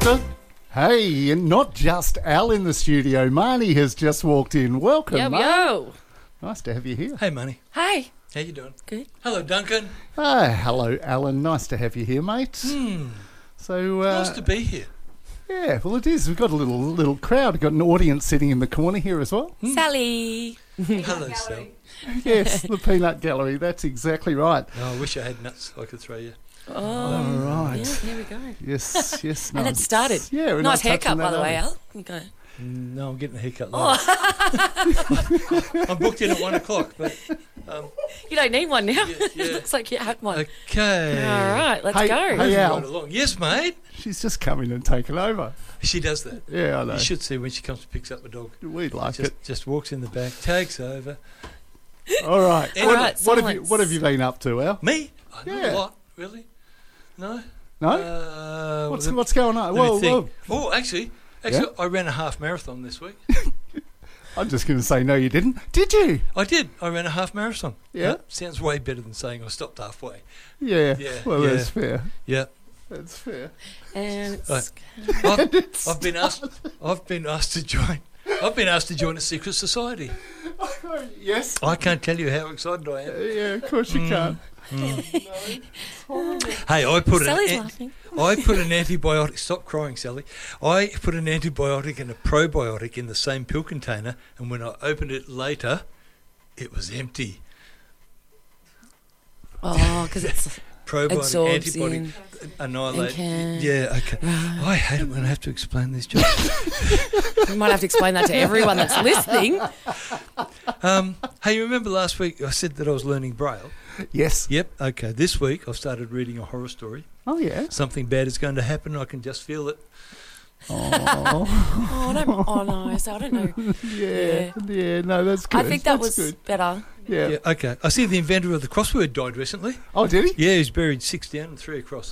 Doctor. Hey, and not just Al in the studio. Marnie has just walked in. Welcome, Yo, Marnie. yo. Nice to have you here. Hey, Money. Hey. How you doing? Good. Hello, Duncan. Hello, Alan. Nice to have you here, mate. So, Nice to be here. yeah, well, it is. We've got a little crowd. We've got an audience sitting in the corner here as well. Sally. Hello, Sal. Yes, the Peanut Gallery. That's exactly right. Oh, I wish I had nuts I could throw you. All right. Yeah, here we go. Yes, yes. And it started. Yeah, we're Nice not haircut, touching by that the way, over. Al. You go. No, I'm getting a haircut later. I'm booked in at 1 o'clock, but You don't need one now. Yeah. It looks like you had one. okay. All right, let's Hey, go. hey, Moving Al. right along. Yes, mate. She's just come in and taken over. She does that. Yeah, I know. You should see when she comes and picks up the dog. We'd like it. Just walks in the back, takes over. All right. Anyway, What have you been up to, Al? Me? Not Yeah. a lot, really. No. No? What's going on? Let me Whoa, think. whoa. Oh, actually, Yeah? I ran a half marathon this week. I'm just going to say no, you didn't. Did you? I did. I ran a half marathon. Yeah? Sounds way better than saying I stopped halfway. Yeah. Yeah, Well, yeah. that's fair. Yeah. That's fair. And it's Right. I've been asked to join. I've been asked to join a secret society. Yes. I can't tell you how excited I am. Yeah, of course you can't. Hey, I put Sally's an laughing. antibiotic. Stop crying, Sally. I put an antibiotic and a probiotic in the same pill container, and when I opened it later, it was empty. Oh, because it's Probiotic, absorbs antibiotic, in. annihilate. can- Yeah, okay. I hate it when I have to explain these jobs. You might have to explain that to everyone that's listening. Hey, you remember last week I said that I was learning Braille? Yes. Yep. Okay. This week I've started reading a horror story. Oh, yeah. Something bad is going to happen. I can just feel it. Oh, No, so I don't know. yeah. Yeah, no, that's good. I think that That's was good. better. Yeah. Yeah. Okay. I see the inventor of the crossword died recently. Oh, did he? Yeah, he's buried 6 down and 3 across.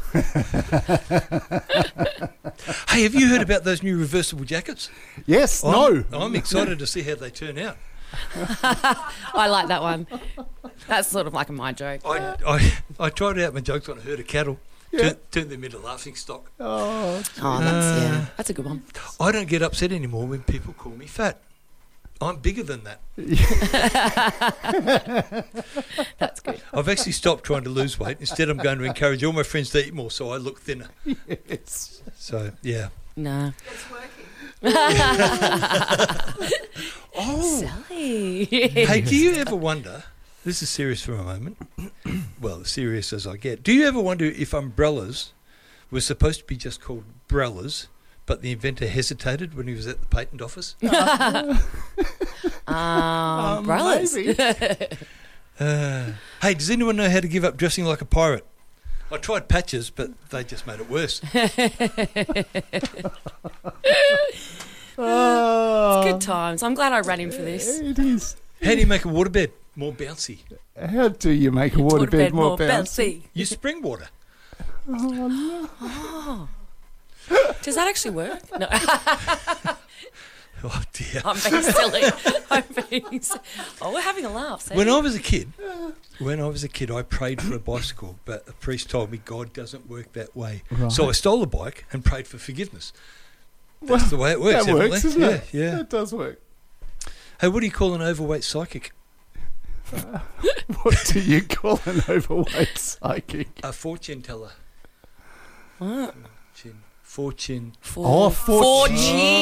Hey, have you heard about those new reversible jackets? Yes. No. I'm excited to see how they turn out. I like that one. That's sort of like my joke. I tried out my jokes on a herd of cattle. Yeah. Turned them into laughing stock. Oh, Oh, that's a good one. I don't get upset anymore when people call me fat. I'm bigger than that. That's good. I've actually stopped trying to lose weight. Instead, I'm going to encourage all my friends to eat more so I look thinner. yes. So, yeah. No. Oh, Sally. hey, do you ever wonder, this is serious for a moment, well, as serious as I get, do you ever wonder if umbrellas were supposed to be just called brellas, but the inventor hesitated when he was at the patent office? Umbrellas. Maybe. Hey, does anyone know how to give up dressing like a pirate? I tried patches, but they just made it worse. Oh, Good times. I'm glad I ran in for this. it is. How do you make a waterbed more bouncy? How do you make a waterbed more bouncy? Use spring water. Does that actually work? No, Oh, dear. I'm being silly. Oh, we're having a laugh. See? When I was a kid, I prayed for a bicycle, but the priest told me God doesn't work that way. Right. So I stole a bike and prayed for forgiveness. That's the way it works, That works, evidently. isn't Yeah, it? yeah. That does work. Hey, what do you call an overweight psychic? What do you call an overweight psychic? A fortune teller. What? Fortune. Oh, fortune.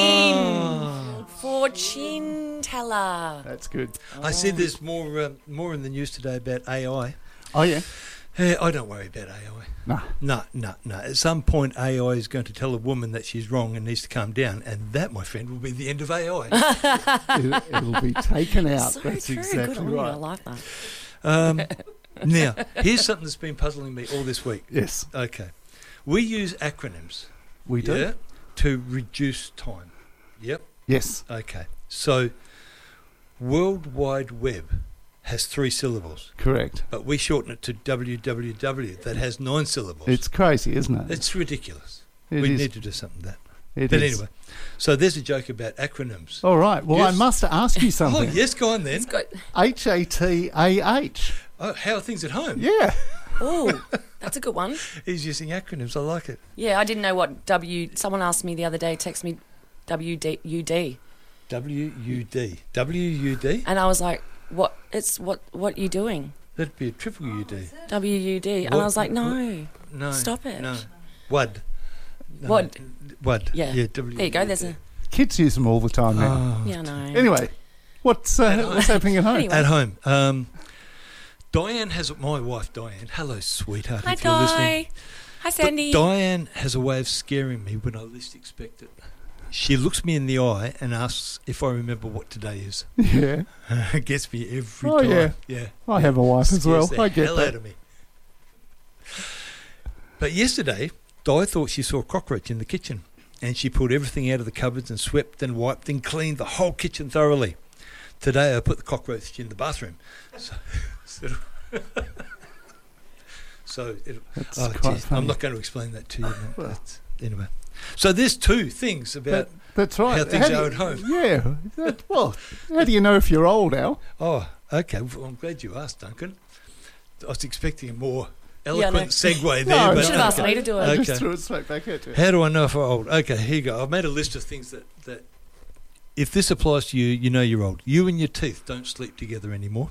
Fortune teller. That's good. I see there's more in the news today about AI. Oh, yeah? I don't worry about AI. Nah. No. At some point, AI is going to tell a woman that she's wrong and needs to calm down, and that, my friend, will be the end of AI. It'll be taken out. So That's true. exactly Good on you. I right. like that. Now, here's something that's been puzzling me all this week. Yes, Okay. We use acronyms. we do. Yeah, to reduce time. Yep. Yes. Okay. So, World Wide Web has 3 syllables, Correct. but we shorten it to www that has 9 syllables. It's crazy, isn't it? It's ridiculous. It We is. need to do something with that. It But is. anyway, so there's a joke about acronyms. All right. Well, Yes. I must ask you Oh, something. yes, go on then. It's good. HATAH. Oh, how are things at home? Yeah. Oh, That's a good one. He's using acronyms. I like it. Yeah, I didn't know what Someone asked me the other day, text me WUD. WUD. WUD? And I was like, what are you doing? That'd be a triple UD. WUD. And I was like, no. No. Stop it. No. WUD. No, WUD. WUD. Yeah. WUD. There you go. There's a... Kids use them all the time now. Oh. Yeah, no. Anyway, what's happening at home? Anyway. At home. Diane has... My wife, Diane. Hello, sweetheart, Hi, if you're listening. Di. Hi, Sandy. Diane has a way of scaring me when I least expect it. She looks me in the eye and asks if I remember what today is. Yeah. It gets me every Oh, time. yeah. I have a wife as well. Scares the I get hell that. out of me. But yesterday, Di thought she saw a cockroach in the kitchen, and she pulled everything out of the cupboards and swept and wiped and cleaned the whole kitchen thoroughly. Today, I put the cockroach in the bathroom. That's oh, quite geez, funny. I'm not going to explain that to you. No. Well. Anyway, so there's two things about That's right. how things do are you- at home. Yeah. Well, how do you know if you're old, Al? Oh, okay. Well, I'm glad you asked, Duncan. I was expecting a more no. eloquent segue there. No, but You should have asked okay. me to do I it. just Okay. threw it straight back at you. How do I know if I'm old? Okay, here you go. I've made a list of things that if this applies to you, you know you're old. You and your teeth don't sleep together anymore.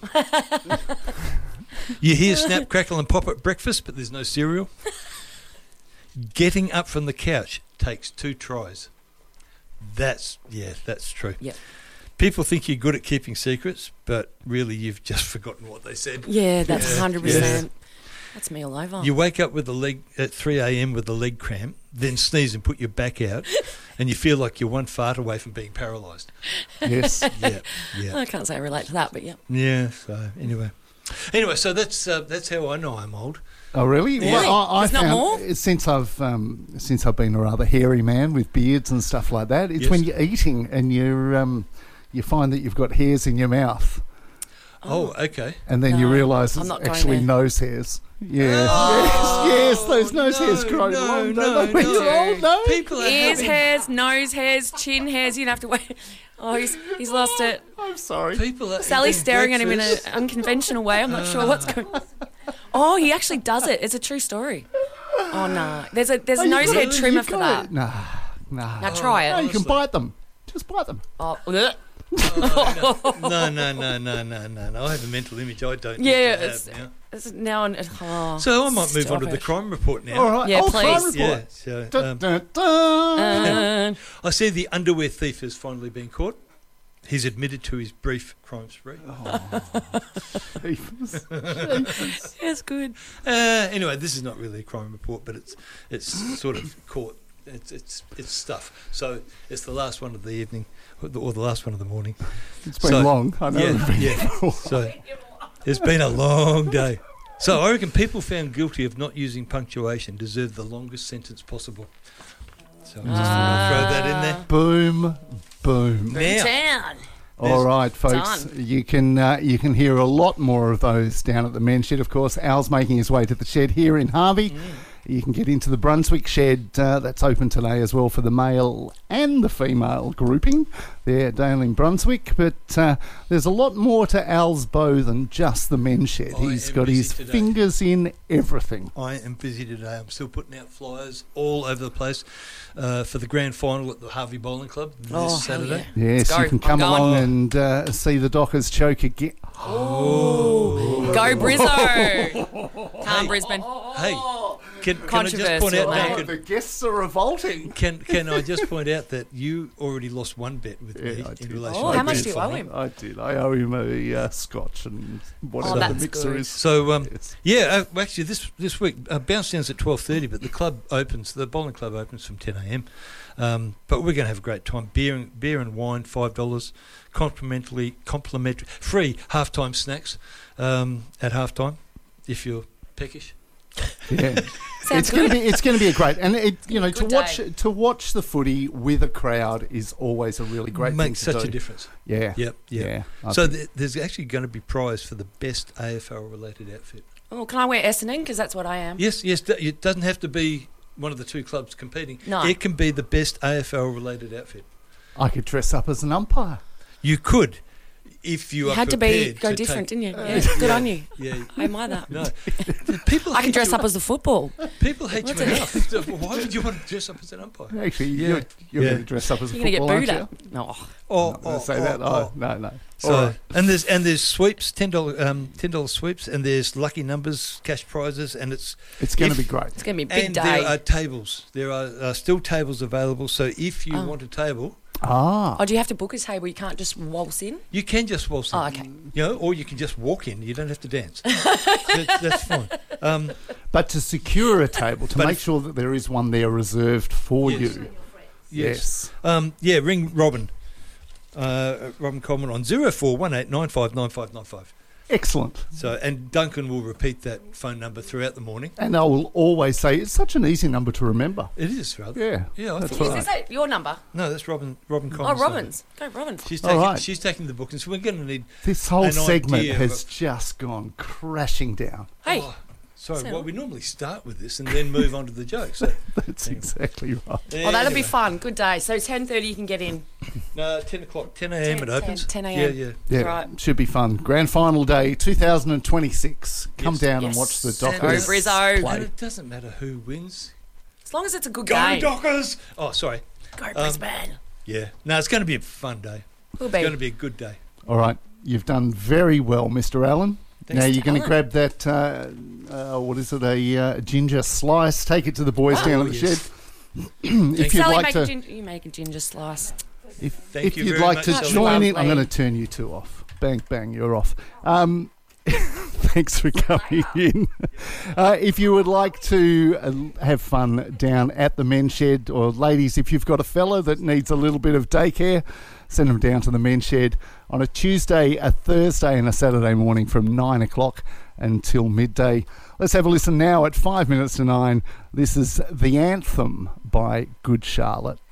You hear snap, crackle and pop at breakfast, but there's no cereal. Getting up from the couch takes 2 tries. That's true. Yep. People think you're good at keeping secrets, but really you've just forgotten what they said. Yeah, that's Yeah. 100%. Yeah. That's me all over. You wake up with the leg at 3 a.m. with the leg cramp, then sneeze and put your back out, and you feel like you're one fart away from being paralysed. Yes. Yeah. I can't say I relate to that, but yeah. Yeah. So anyway, so that's how I know I'm old. Oh, really? Really? Well, I There's not found more? since I've been a rather hairy man with beards and stuff like that, it's Yes. when you're eating and you find that you've got hairs in your mouth, Oh, okay. and then you No, realise I'm it's not going actually there. nose hairs. Yeah. Oh, yes, those nose hairs no, growing no, along. no, don't they, when no. you're old? No. People are Ears, having, hairs, nose hairs, chin hairs. You don't have to wait. Oh, he's lost it. I'm sorry. people are Sally's eating staring at him in an breakfast. unconventional way. I'm not sure what's going on. Oh, he actually does it. It's a true story. Oh, no. There's a Oh, you nose got hair it. trimmer You for got that. it. Nah. Now try No, it. you can Honestly. bite them. Just bite them. Oh, bleh. No. I have a mental image I don't Yeah, need to it's- have now. It's now So I might move on to stop the it. crime report now. All right. Yeah, oh, crime please. report. Yeah, so, Dun, dun, dun. I see the underwear thief has finally been caught. He's admitted to his brief crime spree. It's good. Anyway, this is not really a crime report, but it's sort of caught. It's stuff. So it's the last one of the evening, or the last one of the morning. It's been So- long. I know. Yeah. So it's been a long day. So I reckon people found guilty of not using punctuation deserve the longest sentence possible. So I just thought I'd throw that in there. Boom, boom. Now, Town. All right, folks. Done. You can hear a lot more of those down at the men's shed. Of course, Al's making his way to the shed here in Harvey. You can get into the Brunswick shed. That's open today as well for the male and the female grouping there down in Brunswick. But there's a lot more to Al's bow than just the men's shed. I He's am got busy his today. fingers in everything. I am busy today. I'm still putting out flyers all over the place for the grand final at the Harvey Bowling Club this Oh, hell Saturday. yeah. Yes, Let's go. you can I'm come going. along and see the Dockers choke again. Go Brizzo. Calm Brisbane. Hey, can I just point Controversial, out, mate. Duncan, The guests are revolting. can I just point out that you already lost one bet with me Yeah, I in did. relation Oh, to how much the do you grand owe final. him? I did. I owe him a scotch and whatever Oh, the that's mixer good. is. So Yes. yeah, actually this week bounce down's at 12:30, but the bowling club opens from 10 a.m. But we're going to have a great time. Beer and wine, $5. Complimentary, free halftime snacks at halftime if you're peckish. Yeah. Sounds It's going to be a great, and Good to watch the footy with a crowd is always a really great Makes thing to such do. a difference. Yeah. Yep. Yeah. I So think- there's actually going to be prize for the best AFL related outfit. Oh, can I wear Essendon? Because that's what I am. Yes. It doesn't have to be one of the two clubs competing. No. It can be the best AFL related outfit. I could dress up as an umpire. You could. if you You are had to prepared go to different, take, didn't you? Yeah, good on you. Yeah. I admire that. No. People I can hate dress you. up as the football. People hate you enough. Why would you want to dress up as an umpire? Actually, Yeah. you're Yeah. going to dress up as a You're going to football, get booed aren't you? at. No. Oh, I'm not gonna say that. Oh, no. All So right. and there's sweeps, $10 sweeps, and there's lucky numbers, cash prizes, and it's going to if- be great. It's going to be a big and day. there are tables. There are still tables available. So if you want a table, Ah, Oh, do you have to book a table? You can't just waltz in? you can just waltz in. Oh, okay. You know, or you can just walk in. You don't have to dance. That's fine. but to secure a table, to But make if- sure that there is one there reserved for Yes. you. Yes. Ring Robin. Robin Coleman on 0418959595. Excellent. So, and Duncan will repeat that phone number throughout the morning. And I will always say it's such an easy number to remember. It is, rather. Yeah. Yeah, I that's thought. right. Is that your number? No, that's Robin Oh, Coleman's Robin's. Go, Robin. number. She's All taking, right. she's taking the book, and so we're going to need. This whole An segment idea has of- just gone crashing down. Hey, Oh, sorry, So- well, we normally start with this and then move on to the joke. So, That's exactly right. oh, that'll be anyway. fun. Good day. So 10:30 you can get in. No, 10 o'clock, 10 a.m. it 10 opens. 10 a.m. Yeah, yeah. Yeah, Right. should be fun. Grand final day, 2026. Come Yes. down and Yes. watch the Go Dockers Brizzo. And play. it doesn't matter who wins. As long as it's a good Go game. Dockers! Oh, sorry. Go Brisbane. Yeah. No, it's going to be a fun day. Will It's going to be. be a good day. All right, you've done very well, Mr. Allen. Thanks, Now you're going to Alan. grab that, what is it, a ginger slice, take it to the boys Oh, down at the yes. shed. If you'd Sally, like to, you make a ginger slice. if Thank you you'd very like much, to Sally. join in, I'm Lovely. going to turn you two off. Bang, bang, you're off. Thanks for coming in. If you would like to have fun down at the men's shed, or ladies, if you've got a fella that needs a little bit of daycare, send them down to the men's shed on a Tuesday, a Thursday and a Saturday morning from 9 o'clock until midday. Let's have a listen now at 5 minutes to 9. This is The Anthem by Good Charlotte.